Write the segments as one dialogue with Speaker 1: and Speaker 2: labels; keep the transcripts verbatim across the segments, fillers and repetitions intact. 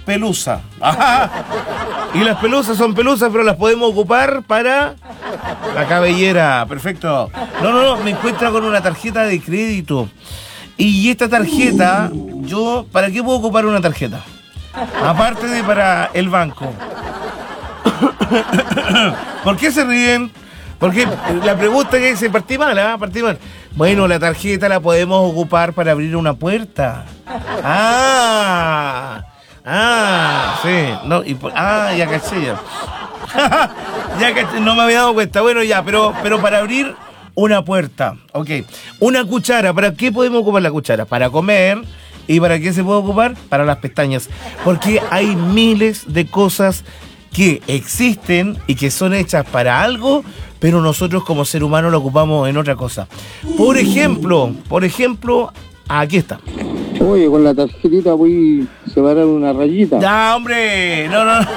Speaker 1: pelusa. Ajá. Y las pelusas son pelusas, pero las podemos ocupar para la cabellera. Perfecto. No, no, no, me encuentro con una tarjeta de crédito. Y esta tarjeta, yo, ¿para qué puedo ocupar una tarjeta? Aparte de para el banco. ¿Por qué se ríen? Porque la pregunta que dice, partí mal, ¿ah? Partí mal. Bueno, la tarjeta la podemos ocupar para abrir una puerta. Ah, ah, sí. No, y, ah, ya caché ya. Ya caché, no me había dado cuenta. Bueno, ya, pero, pero para abrir una puerta. Ok. Una cuchara. ¿Para qué podemos ocupar la cuchara? Para comer. ¿Y para qué se puede ocupar? Para las pestañas. Porque hay miles de cosas que existen y que son hechas para algo, pero nosotros como ser humano lo ocupamos en otra cosa. Por ejemplo, por ejemplo, aquí está.
Speaker 2: Oye, con la tarjetita voy a separar una rayita.
Speaker 1: Ya, hombre, no, no, no.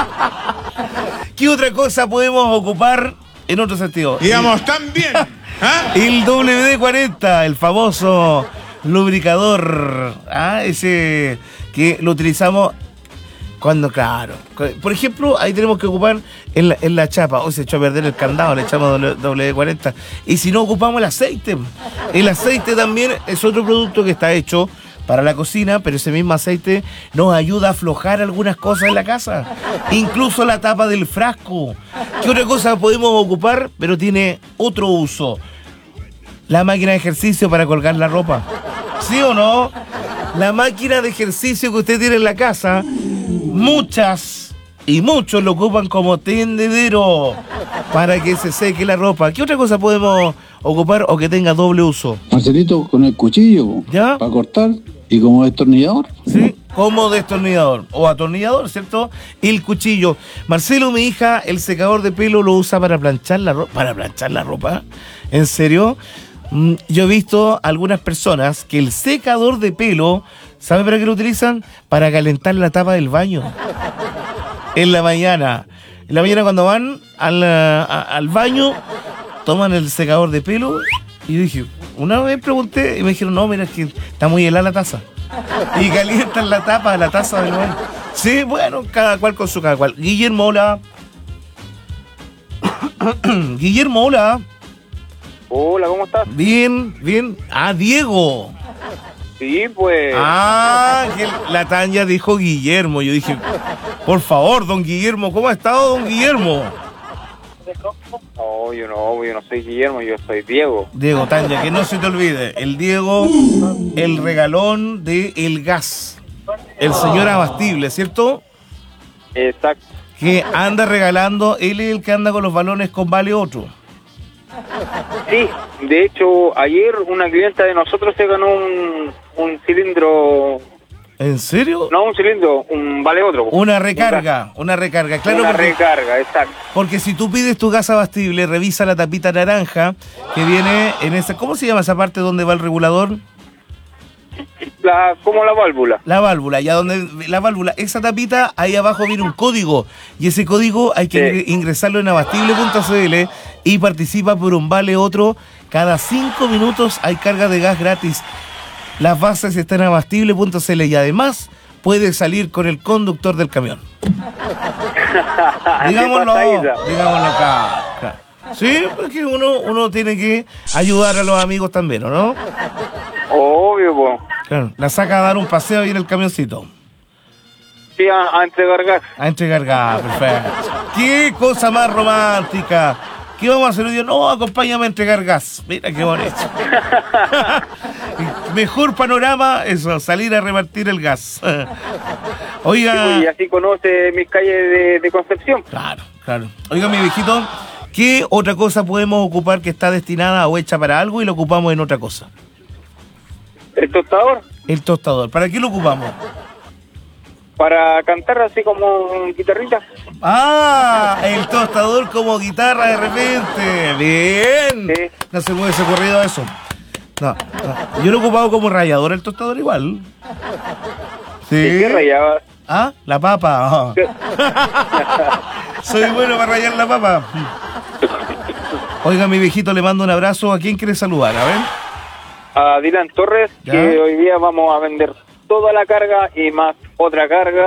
Speaker 1: ¿Qué otra cosa podemos ocupar en otro sentido?
Speaker 3: Digamos, tan bien. ¿Ah?
Speaker 1: El W D cuarenta, el famoso lubricador, ¿ah? Ese que lo utilizamos cuando, claro, por ejemplo, ahí tenemos que ocupar en la, en la chapa. Hoy se echó a perder el candado, le echamos W D cuarenta. Y si no, ocupamos el aceite. El aceite también es otro producto que está hecho para la cocina, pero ese mismo aceite nos ayuda a aflojar algunas cosas en la casa. Incluso la tapa del frasco. ¿Qué otra cosa podemos ocupar, pero tiene otro uso? La máquina de ejercicio para colgar la ropa. ¿Sí o no? La máquina de ejercicio que usted tiene en la casa, muchas y muchos lo ocupan como tendedero para que se seque la ropa. ¿Qué otra cosa podemos ocupar o que tenga doble uso?
Speaker 2: Marcelito, con el cuchillo.
Speaker 1: ¿Ya?
Speaker 2: Para cortar. ¿Y como destornillador?
Speaker 1: Sí, como destornillador o atornillador, ¿cierto? El cuchillo. Marcelo, mi hija, el secador de pelo lo usa para planchar la ropa. ¿Para planchar la ropa? ¿En serio? Yo he visto algunas personas que el secador de pelo, ¿sabe para qué lo utilizan? Para calentar la tapa del baño. En la mañana. En la mañana cuando van al, a, al baño, toman el secador de pelo. Y yo dije, una vez pregunté y me dijeron, no, mira, es que está muy helada la taza. Y calientan la tapa de la taza del baño. Sí, bueno, cada cual con su cada cual. Guillermo, hola. Guillermo, hola.
Speaker 4: Hola, ¿cómo estás?
Speaker 1: Bien, bien. Ah, Diego.
Speaker 4: Sí, pues.
Speaker 1: Ah, que la Tania dijo Guillermo. Yo dije, por favor, don Guillermo, ¿cómo ha estado don Guillermo?
Speaker 4: No, yo no, yo no soy Guillermo, yo soy Diego.
Speaker 1: Diego, Tania, que no se te olvide. El Diego, el regalón de el gas. El señor Abastible, ¿cierto?
Speaker 4: Exacto.
Speaker 1: Que anda regalando, él es el que anda con los balones con Vale Otro.
Speaker 4: Sí, de hecho, ayer una clienta de nosotros se ganó un, un cilindro.
Speaker 1: ¿En serio?
Speaker 4: No, un cilindro, un vale otro.
Speaker 1: Una recarga, una recarga, claro.
Speaker 4: Una
Speaker 1: porque,
Speaker 4: recarga, exacto.
Speaker 1: Porque si tú pides tu gas abastible, revisa la tapita naranja que viene en esa. ¿Cómo se llama esa parte donde va el regulador?
Speaker 4: La, como la válvula.
Speaker 1: La válvula, ya donde la válvula, esa tapita, ahí abajo viene un código. Y ese código hay que sí. ingresarlo en abastible punto c l y participa por un vale otro. Cada cinco minutos hay carga de gas gratis. Las bases están en abastible punto c l y además puede salir con el conductor del camión. digámoslo, digámoslo acá. acá. Sí, porque uno, uno tiene que ayudar a los amigos también, ¿o no?
Speaker 4: Obvio, po.
Speaker 1: Claro, la saca a dar un paseo ahí en el camioncito.
Speaker 4: Sí, a, a entregar gas.
Speaker 1: A entregar gas, perfecto. ¡Qué cosa más romántica! ¿Qué vamos a hacer hoy día? No, acompáñame a entregar gas. Mira qué bonito. Mejor panorama, eso, salir a repartir el gas. Oiga...
Speaker 4: Sí, y así conoce mis calles de, de Concepción.
Speaker 1: Claro, claro. Oiga, mi viejito, ¿qué otra cosa podemos ocupar que está destinada o hecha para algo y lo ocupamos en otra cosa?
Speaker 4: ¿El tostador?
Speaker 1: El tostador. ¿Para qué lo ocupamos?
Speaker 4: Para cantar así como guitarrita.
Speaker 1: Ah, el tostador como guitarra de repente. Bien. Sí. No se me hubiese ocurrido eso. No, no. Yo lo he ocupado como rallador el tostador igual. Sí.
Speaker 4: ¿Y qué rayabas?
Speaker 1: Ah, la papa. Oh. Soy bueno para rayar la papa. Oiga, mi viejito, le mando un abrazo. ¿A quién quiere saludar? A ver.
Speaker 4: A Dylan Torres, ¿ya? Que hoy día vamos a vender toda la carga y más otra carga